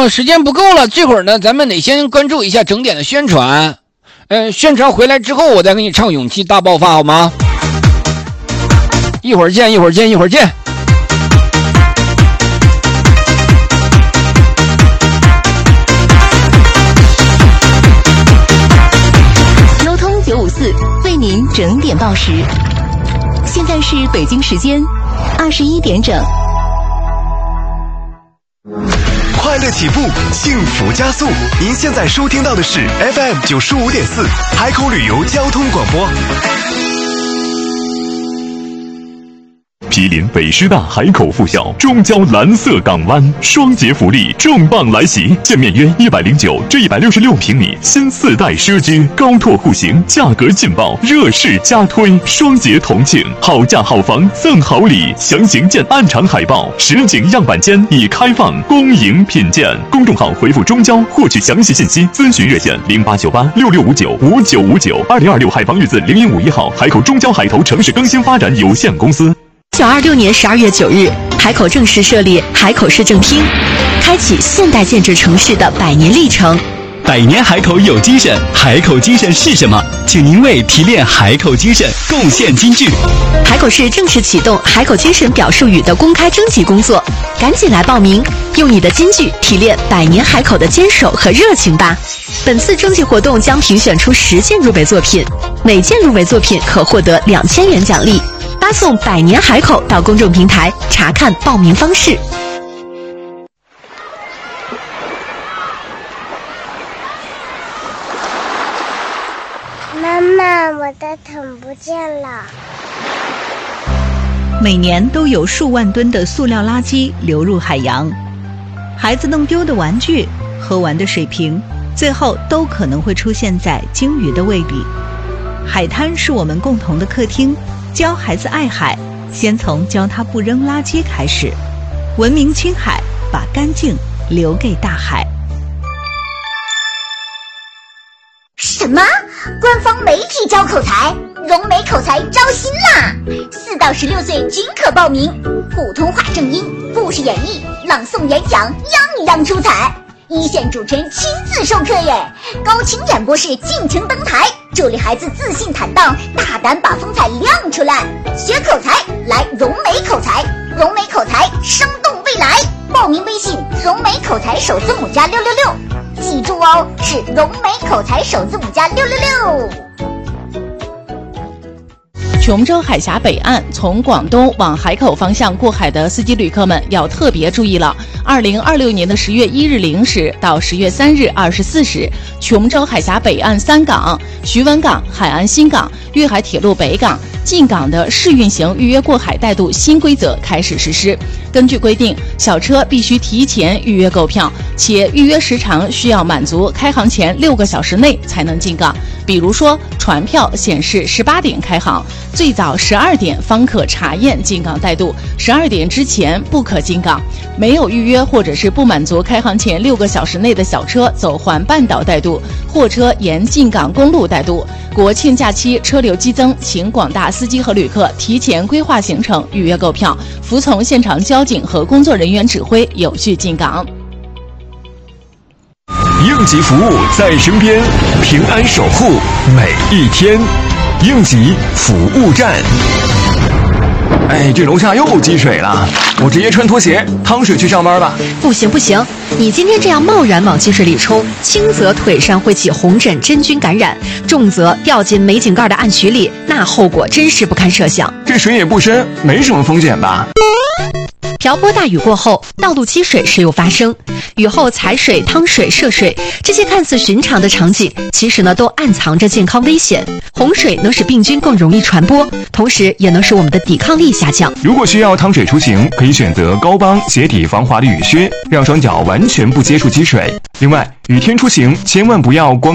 后时间不够了，这会儿呢，咱们得先关注一下整点的宣传。宣传回来之后，我再给你唱《勇气大爆发》，好吗？一会儿见，一会儿见，一会儿见。 优通954为您整点报时，现在是北京时间21点整。 快乐起步，幸福加速。您现在收听到的是 FM 95.4海口旅游交通广播。 毗邻北师大海口附校，中交蓝色港湾，双节福利重磅来袭，建面约109至166平米新4代奢居，高拓户型，价格劲爆，热势加推，双节同庆，好价好房赠好礼，详情见暗场海报。实景样板间已开放，恭迎品鉴。公众号回复中交获取详细信息，咨询热线089866595959，2026海防日字0151号，海口中交海投城市更新发展有限公司。 1926年12月9日，海口正式设立海口市政厅，开启现代建制城市的100年历程。 100年海口有精神，海口精神是什么？请您为提炼海口精神贡献金句。 海口市正式启动海口精神表述语的公开征集工作，赶紧来报名，用你的金句提炼100年海口的坚守和热情吧。本次征集活动将评选出10件入围作品，每件入围作品可获得2000元奖励。发送100年海口到公众平台查看报名方式。 妈妈，我的桶不见了。 每年都有数万吨的塑料垃圾流入海洋，孩子弄丢的玩具、喝完的水瓶，最后都可能会出现在鲸鱼的胃里。海滩是我们共同的客厅，教孩子爱海，先从教他不扔垃圾开始。文明青海，把干净留给大海。 什么？官方媒体招口才，融媒口才招新啦！4到16岁均可报名，普通话正音、故事演绎、朗诵演讲，样样出彩。一线主持人亲自授课耶，高清演播室尽情登台，助力孩子自信坦荡，大胆把风采亮出来。学口才，来融媒口才，融媒口才生动未来。报名微信融媒口才首字母加666，记住哦，是融媒口才首字母加666。 琼州海峡北岸从广东往海口方向过海的司机旅客们要特别注意了。2026年的10月1日0时到10月3日24时，琼州海峡北岸3港、徐闻港、海安新港、粤海铁路北港进港的试运行预约过海带渡新规则开始实施。根据规定，小车必须提前预约购票，且预约时长需要满足开航前6个小时内才能进港。比如说，船票显示18点开航，最早12点方可查验进港带渡，12点之前不可进港。没有预约或者是不满足开航前6个小时内的小车走环半岛带渡，货车沿进港公路带渡。国庆假期车流激增，请广大司机和旅客提前规划行程，预约购票，服从现场交警和工作人员指挥，有序进港。 应急服务在身边，平安守护每一天。应急服务站。 哎，这楼下又积水了，我直接穿拖鞋趟水去上班吧。 不行不行，你今天这样贸然往积水里冲，轻则腿上会起红疹真菌感染，重则掉进煤井盖的暗渠里，那后果真是不堪设想。 这水也不深，没什么风险吧？ 瓢泼大雨过后，道路积水时有发生。雨后踩水、趟水、涉水，这些看似寻常的场景，其实呢都暗藏着健康危险。洪水能使病菌更容易传播，同时也能使我们的抵抗力下降。 如果需要趟水出行，可以选择高帮鞋底防滑的雨靴，让双脚完全不接触积水。另外，雨天出行千万不要光